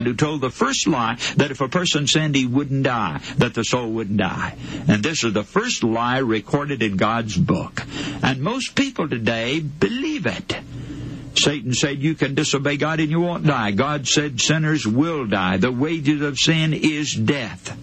who told the first lie that if a person sinned, he wouldn't die, that the soul wouldn't die. And this is the first lie recorded in God's book. And most people today believe it. Satan said you can disobey God and you won't die. God said sinners will die. The wages of sin is death.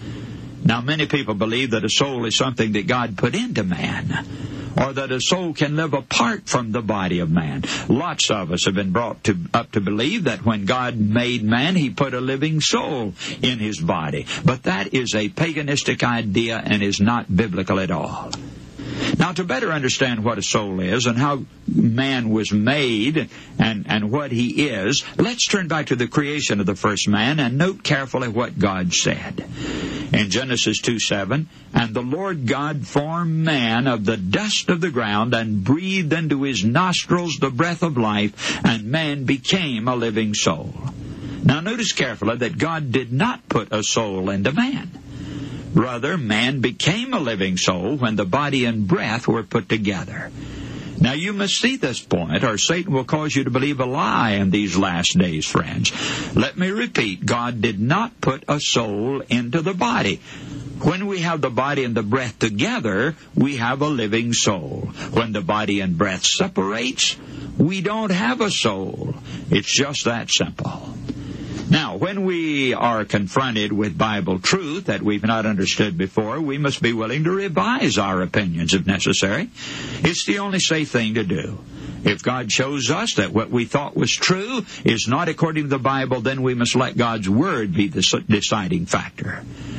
Now, many people believe that a soul is something that God put into man, or that a soul can live apart from the body of man. Lots of us have been brought up to believe that when God made man, he put a living soul in his body. But that is a paganistic idea and is not biblical at all. Now, to better understand what a soul is and how man was made and what he is, let's turn back to the creation of the first man and note carefully what God said. In Genesis 2:7, "And the Lord God formed man of the dust of the ground and breathed into his nostrils the breath of life, and man became a living soul." Now, notice carefully that God did not put a soul into man. Rather, man became a living soul when the body and breath were put together. Now, you must see this point, or Satan will cause you to believe a lie in these last days, friends. Let me repeat, God did not put a soul into the body. When we have the body and the breath together, we have a living soul. When the body and breath separates, we don't have a soul. It's just that simple. Now, when we are confronted with Bible truth that we've not understood before, we must be willing to revise our opinions if necessary. It's the only safe thing to do. If God shows us that what we thought was true is not according to the Bible, then we must let God's Word be the deciding factor.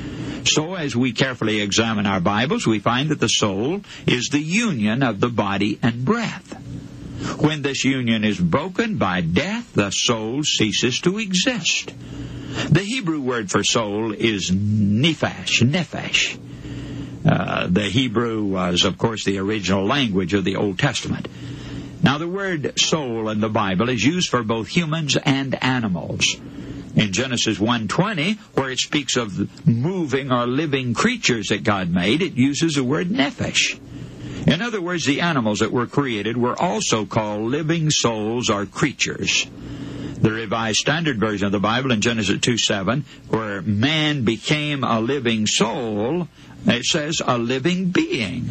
So as we carefully examine our Bibles, we find that the soul is the union of the body and breath. When this union is broken by death, the soul ceases to exist. The Hebrew word for soul is nephesh. The Hebrew was, of course, the original language of the Old Testament. Now, the word soul in the Bible is used for both humans and animals. In Genesis 1:20, where it speaks of moving or living creatures that God made, it uses the word nephesh. In other words, the animals that were created were also called living souls or creatures. The Revised Standard Version of the Bible in Genesis 2:7, where man became a living soul, it says a living being.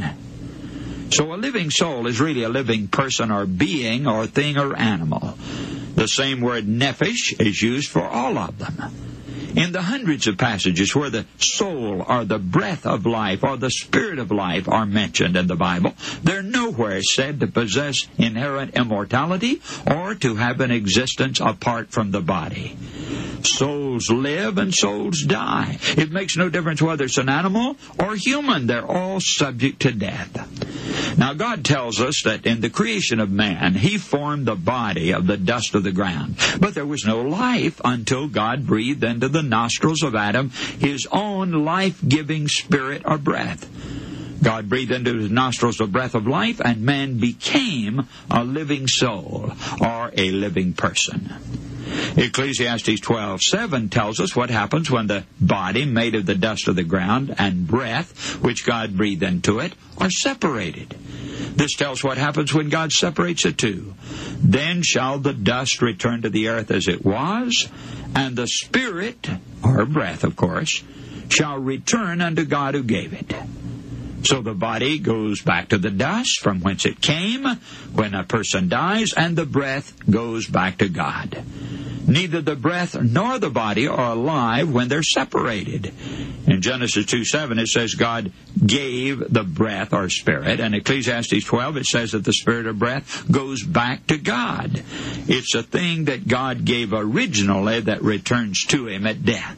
So a living soul is really a living person or being or thing or animal. The same word nephesh is used for all of them. In the hundreds of passages where the soul or the breath of life or the spirit of life are mentioned in the Bible, they're nowhere said to possess inherent immortality or to have an existence apart from the body. Souls live and souls die. It makes no difference whether it's an animal or human. They're all subject to death. Now, God tells us that in the creation of man, He formed the body of the dust of the ground. But there was no life until God breathed into the nostrils of Adam His own life-giving spirit or breath. God breathed into his nostrils the breath of life, and man became a living soul or a living person. Ecclesiastes 12:7 tells us what happens when the body made of the dust of the ground and breath, which God breathed into it, are separated. This tells what happens when God separates the two. Then shall the dust return to the earth as it was, and the spirit, or breath, of course, shall return unto God who gave it. So the body goes back to the dust from whence it came when a person dies, and the breath goes back to God. Neither the breath nor the body are alive when they're separated. In Genesis 2:7 it says God gave the breath or spirit, and Ecclesiastes 12 it says that the spirit or breath goes back to God. It's a thing that God gave originally that returns to Him at death.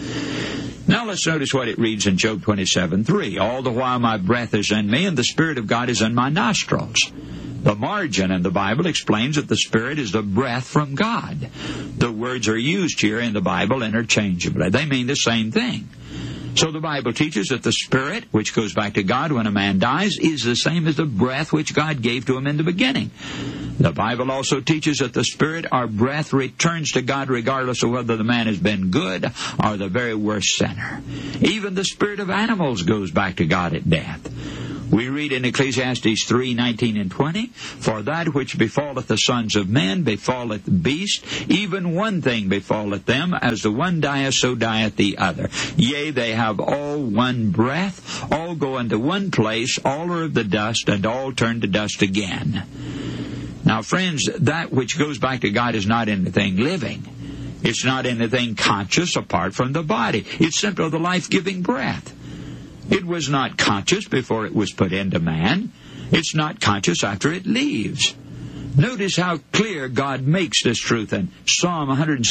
Now let's notice what it reads in Job 27:3. All the while my breath is in me, and the Spirit of God is in my nostrils. The margin in the Bible explains that the Spirit is the breath from God. The words are used here in the Bible interchangeably. They mean the same thing. So the Bible teaches that the Spirit, which goes back to God when a man dies, is the same as the breath which God gave to him in the beginning. The Bible also teaches that the Spirit or breath returns to God regardless of whether the man has been good or the very worst sinner. Even the spirit of animals goes back to God at death. We read in Ecclesiastes 3:19 and 20, "For that which befalleth the sons of men befalleth beasts, even one thing befalleth them, as the one dieth, so dieth the other. Yea, they have all one breath, all go into one place, all are of the dust, and all turn to dust again." Now, friends, that which goes back to God is not anything living. It's not anything conscious apart from the body. It's simply the life-giving breath. It was not conscious before it was put into man. It's not conscious after it leaves. Notice how clear God makes this truth in Psalm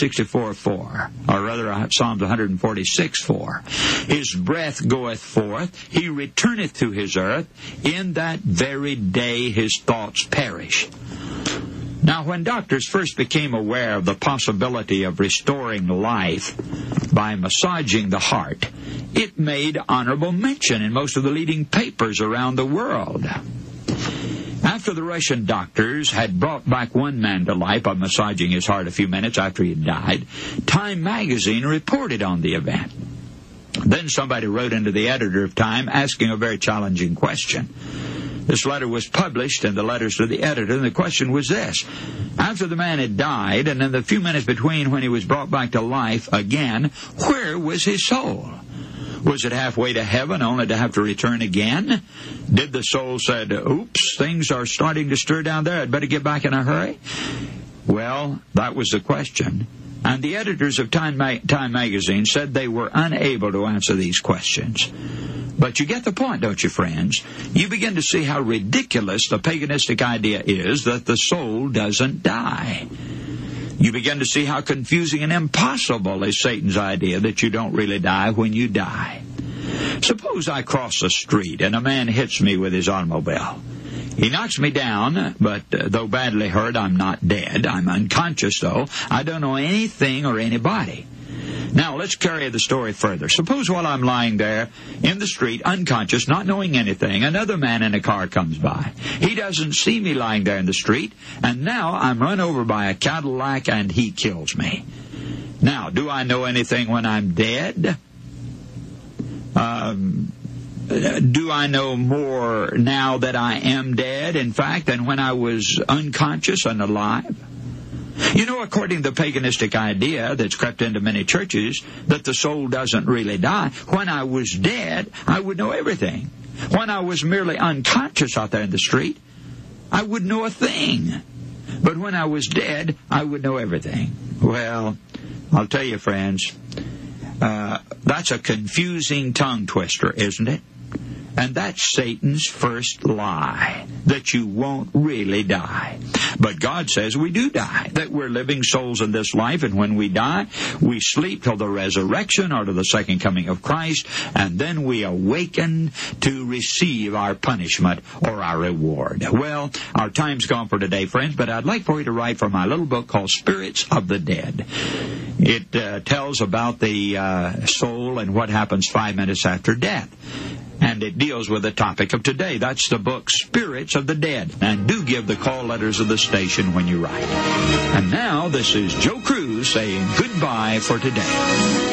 164:4, or rather Psalms 146:4. "His breath goeth forth, he returneth to his earth, in that very day his thoughts perish." Now, when doctors first became aware of the possibility of restoring life by massaging the heart, it made honorable mention in most of the leading papers around the world. After the Russian doctors had brought back one man to life by massaging his heart a few minutes after he had died, Time magazine reported on the event. Then somebody wrote into the editor of Time asking a very challenging question. This letter was published in the letters to the editor, and the question was this: after the man had died, and in the few minutes between when he was brought back to life again, where was his soul? Was it halfway to heaven only to have to return again? Did the soul say, "Oops, things are starting to stir down there, I'd better get back in a hurry"? Well, that was the question. And the editors of Time magazine said they were unable to answer these questions. But you get the point, don't you, friends? You begin to see how ridiculous the paganistic idea is that the soul doesn't die. You begin to see how confusing and impossible is Satan's idea that you don't really die when you die. Suppose I cross the street and a man hits me with his automobile. He knocks me down, but though badly hurt, I'm not dead. I'm unconscious, though. I don't know anything or anybody. Now, let's carry the story further. Suppose while I'm lying there in the street, unconscious, not knowing anything, another man in a car comes by. He doesn't see me lying there in the street, and now I'm run over by a Cadillac and he kills me. Now, do I know anything when I'm dead? Do I know more now that I am dead, in fact, than when I was unconscious and alive? You know, according to the paganistic idea that's crept into many churches, that the soul doesn't really die, when I was dead, I would know everything. When I was merely unconscious out there in the street, I wouldn't know a thing. But when I was dead, I would know everything. Well, I'll tell you, friends, that's a confusing tongue twister, isn't it? And that's Satan's first lie, that you won't really die. But God says we do die, that we're living souls in this life, and when we die, we sleep till the resurrection or to the second coming of Christ, and then we awaken to receive our punishment or our reward. Well, our time's gone for today, friends, but I'd like for you to write for my little book called Spirits of the Dead. It tells about the soul and what happens 5 minutes after death. And it deals with the topic of today. That's the book, Spirits of the Dead. And do give the call letters of the station when you write. And now, this is Joe Cruz saying goodbye for today.